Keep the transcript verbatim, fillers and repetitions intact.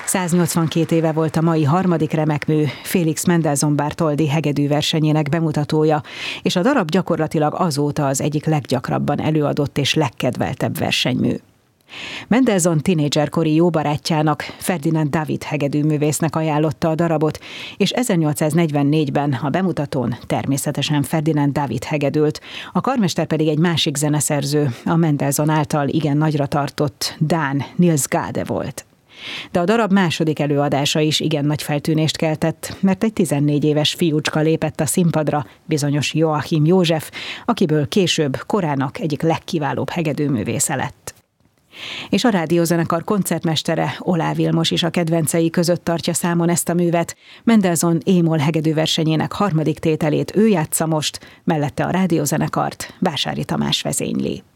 száznyolcvankét éve volt a mai harmadik remekmű Félix Mendelssohn Bartholdy hegedűversenyének bemutatója, és a darab gyakorlatilag azóta az egyik leggyakrabban előadott és legkedveltebb versenymű. Mendelssohn tinédzserkori jó barátjának, Ferdinand David hegedűművésznek ajánlotta a darabot, és ezernyolcszáznegyvennégyben a bemutatón természetesen Ferdinand David hegedült, a karmester pedig egy másik zeneszerző, a Mendelssohn által igen nagyra tartott dán Niels Gade volt. De a darab második előadása is igen nagy feltűnést keltett, mert egy tizennégy éves fiúcska lépett a színpadra, bizonyos Joachim József, akiből később korának egyik legkiválóbb hegedűművésze lett. És a rádiózenekar koncertmestere, Oláh Vilmos is a kedvencei között tartja számon ezt a művet. Mendelssohn é-moll hegedűversenyének harmadik tételét ő játsza most, mellette a rádiózenekart Vásári Tamás vezényli.